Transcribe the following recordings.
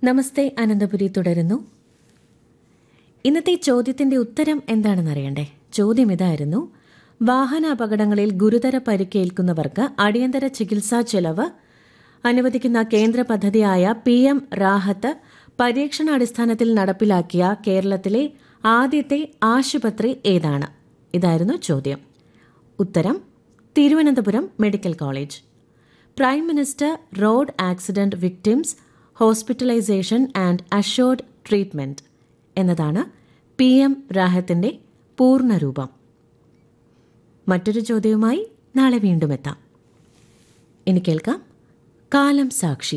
നമസ്തേ അനന്തപുരി തുടരുന്നു. ഇന്നത്തെ ചോദ്യത്തിന്റെ ഉത്തരം എന്താണെന്നറിയണ്ടേ? ചോദ്യം ഇതായിരുന്നു: വാഹന അപകടങ്ങളിൽ ഗുരുതര പരിക്കേൽക്കുന്നവർക്ക് അടിയന്തര ചികിത്സാ ചെലവ് അനുവദിക്കുന്ന കേന്ദ്ര പദ്ധതിയായ PM റാഹത്ത് പരീക്ഷണാടിസ്ഥാനത്തിൽ നടപ്പിലാക്കിയ കേരളത്തിലെ ആദ്യത്തെ ആശുപത്രി ഏതാണ്? ഇതായിരുന്നു ചോദ്യം. ഉത്തരം Thiruvananthapuram medical college. Prime minister road accident victims hospitalisation and assured treatment എന്നതാണ് PM റാഹത്തിന്റെ പൂർണ്ണരൂപം. മറ്റൊരു ചോദ്യവുമായി നാളെ വീണ്ടും എത്താം. ഇനി കേൾക്കാം കാലം സാക്ഷി.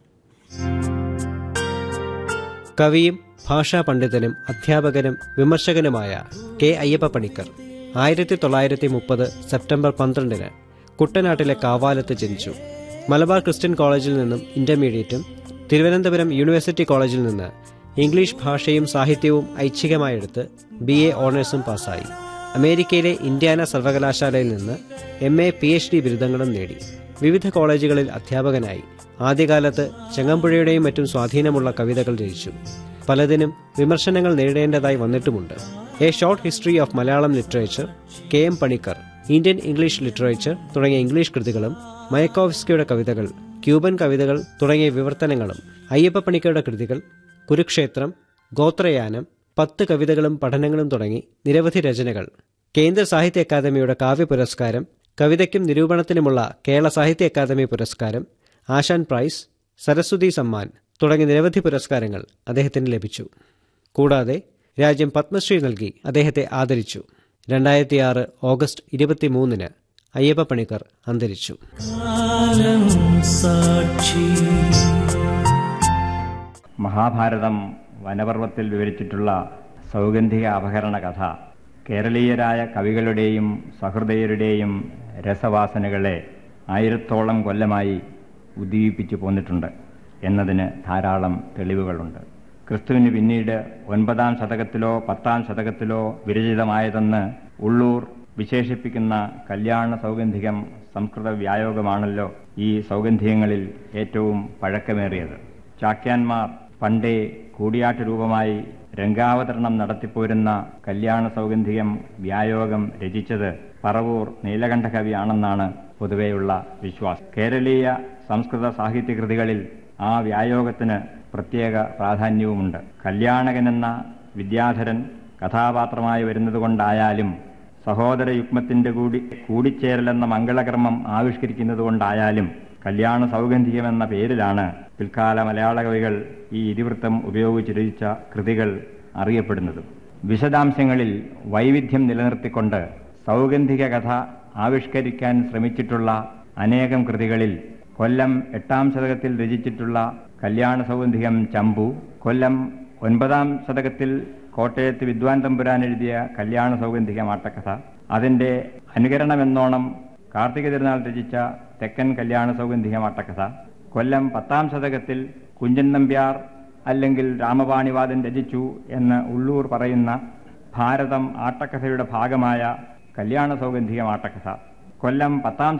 കവിയും ഭാഷാ പണ്ഡിതനും അധ്യാപകനും വിമർശകനുമായ K. അയ്യപ്പ പണിക്കർ 1930 സെപ്റ്റംബർ 12 കുട്ടനാട്ടിലെ കാവാലത്ത് ജനിച്ചു. മലബാർ ക്രിസ്ത്യൻ കോളേജിൽ നിന്നും ഇന്റർമീഡിയറ്റും തിരുവനന്തപുരം യൂണിവേഴ്സിറ്റി കോളേജിൽ നിന്ന് ഇംഗ്ലീഷ് ഭാഷയും സാഹിത്യവും ഐച്ഛികമായെടുത്ത് BA ഓണേഴ്സും പാസ്സായി. അമേരിക്കയിലെ ഇന്ത്യാന സർവകലാശാലയിൽ നിന്ന് MA PhD ബിരുദങ്ങളും നേടി. വിവിധ കോളേജുകളിൽ അധ്യാപകനായി. ആദ്യകാലത്ത് ചെങ്ങമ്പുഴയുടെയും മറ്റും സ്വാധീനമുള്ള കവിതകൾ രചിച്ചു. പലതിനും വിമർശനങ്ങൾ നേരിടേണ്ടതായി വന്നിട്ടുമുണ്ട്. A short history of Malayalam literature, KM Panicker, Indian English literature തുടങ്ങിയ ഇംഗ്ലീഷ് കൃതികളും, മയക്കോവ്സ്കിയുടെ കവിതകൾ, ക്യൂബൻ കവിതകൾ തുടങ്ങിയ വിവർത്തനങ്ങളും, അയ്യപ്പ പണിക്കരുടെ കൃതികൾ, കുരുക്ഷേത്രം, ഗോത്രയാനം, 10 കവിതകളും പഠനങ്ങളും തുടങ്ങി നിരവധി രചനകൾ, കേന്ദ്ര സാഹിത്യ അക്കാദമിയുടെ കാവ്യ പുരസ്കാരം, കവിതയ്ക്കും നിരൂപണത്തിനുമുള്ള കേരള സാഹിത്യ അക്കാദമി പുരസ്കാരം, ആശാൻ പ്രൈസ്, സരസ്വതി സമ്മാൻ തുടങ്ങിയ നിരവധി പുരസ്കാരങ്ങൾ അദ്ദേഹത്തിന് ലഭിച്ചു. കൂടാതെ രാജ്യം പത്മശ്രീ നൽകി അദ്ദേഹത്തെ ആദരിച്ചു. 2006 ഓഗസ്റ്റ് 23 അയ്യപ്പ പണിക്കർ അന്തരിച്ചു. മഹാഭാരതം വനപർവ്വത്തിൽ വിവരിച്ചിട്ടുള്ള സൗഗന്ധിക അപഹരണ കഥ കേരളീയരായ കവികളുടെയും സഹൃദയരുടെയും രസവാസനകളെ 1000ഓളം കൊല്ലമായി ഉദ്ദീപിപ്പിച്ചു പോന്നിട്ടുണ്ട് എന്നതിന് ധാരാളം തെളിവുകളുണ്ട്. ക്രിസ്തുവിന് പിന്നീട് 9ാം ശതകത്തിലോ 10ാം ശതകത്തിലോ വിരചിതമായതെന്ന് ഉള്ളൂർ വിശേഷിപ്പിക്കുന്ന കല്യാണ സൗഗന്ധികം സംസ്കൃത വ്യായോഗമാണല്ലോ ഈ സൗഗന്ധികങ്ങളിൽ ഏറ്റവും പഴക്കമേറിയത്. ചാക്യാന്മാർ പണ്ടേ കൂടിയാട്ട് രൂപമായി രംഗാവതരണം നടത്തിപ്പോരുന്ന കല്യാണ സൗഗന്ധികം വ്യായോഗം രചിച്ചത് പറവൂർ നീലകണ്ഠകവിയാണെന്നാണ് പൊതുവെയുള്ള വിശ്വാസം. കേരളീയ സംസ്കൃത സാഹിത്യകൃതികളിൽ ആ വ്യായോഗത്തിന് പ്രത്യേക പ്രാധാന്യവുമുണ്ട്. കല്യാണകനെന്ന വിദ്യാധരൻ കഥാപാത്രമായി വരുന്നതുകൊണ്ടായാലും സഹോദര യുഗ്മത്തിന്റെ കൂടിച്ചേരലെന്ന മംഗളകർമ്മം ആവിഷ്കരിക്കുന്നതുകൊണ്ടായാലും കല്യാണ സൗഗന്ധികമെന്ന പേരിലാണ് പിൽക്കാല മലയാള കവികൾ ഈ ഇതിവൃത്തം ഉപയോഗിച്ച് രചിച്ച കൃതികൾ അറിയപ്പെടുന്നത്. വിശദാംശങ്ങളിൽ വൈവിധ്യം നിലനിർത്തിക്കൊണ്ട് സൗഗന്ധിക കഥ ആവിഷ്കരിക്കാൻ ശ്രമിച്ചിട്ടുള്ള അനേകം കൃതികളിൽ കൊല്ലം 8ാം ശതകത്തിൽ രചിച്ചിട്ടുള്ള കല്യാണ സൗഗന്ധികം ചമ്പു, കൊല്ലം 9ാം ശതകത്തിൽ കോട്ടയത്ത് വിദ്വാൻ തമ്പുരാൻ എഴുതിയ കല്യാണ സൗഗന്ധികം ആട്ടക്കഥ, അതിന്റെ അനുകരണമെന്നോണം കാർത്തിക തിരുനാൾ രചിച്ച തെക്കൻ കല്യാണ സൗഗന്ധികം ആട്ടക്കഥ, കൊല്ലം 10ാം ശതകത്തിൽ കുഞ്ചൻ നമ്പ്യാർ അല്ലെങ്കിൽ രാമപാണിവാദൻ രചിച്ചു എന്ന് ഉള്ളൂർ പറയുന്ന ഭാരതം ആട്ടക്കഥയുടെ ഭാഗമായ കല്യാണ സൗഗന്ധികം ആട്ടക്കഥ, കൊല്ലം 10ാം